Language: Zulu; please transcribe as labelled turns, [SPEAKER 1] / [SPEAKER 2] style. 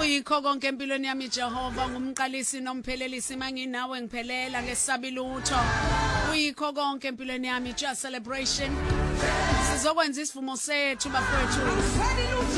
[SPEAKER 1] Uyikho konke empilweni yami Jehova ngumqalisi nomphelelisi manginawe ngiphelela ngesabi lutho. Uyikho konke empilweni yami just celebration. Sizokwenza isivumo sethu bafowethu.